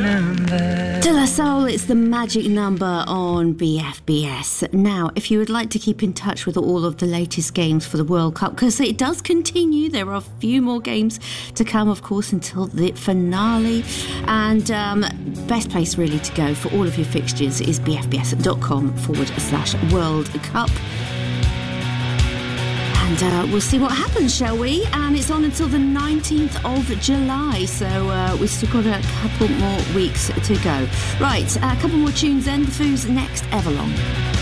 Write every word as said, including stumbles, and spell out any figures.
number. De La Soul, it's the magic number on B F B S. Now, if you would like to keep in touch with all of the latest games for the World Cup, because it does continue, there are a few more games to come, of course, until the finale. And um, best place really to go for all of your fixtures is bfbs.com forward slash World Cup. And uh, we'll see what happens, shall we? And it's on until the nineteenth of July, so uh, we've still got a couple more weeks to go. Right, a couple more tunes then. The Foos next, Everlong.